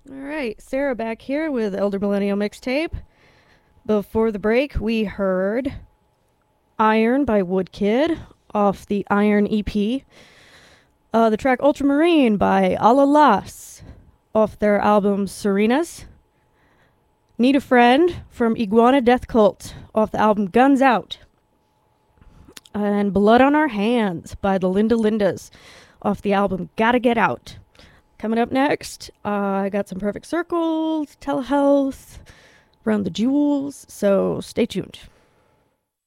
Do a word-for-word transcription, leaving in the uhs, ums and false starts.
All right, Sarah back here with Elder Millennial Mixtape. Before the break, we heard Iron by Woodkid off the Iron E P. Uh, the track Ultramarine by Alalas off their album Serenas. Need a Friend from Iguana Death Cult off the album Guns Out. And Blood on Our Hands by the Linda Lindas off the album Gotta Get Out. Coming up next, uh, I got some Perfect Circles, Telehealth, Around the Jewels, so stay tuned.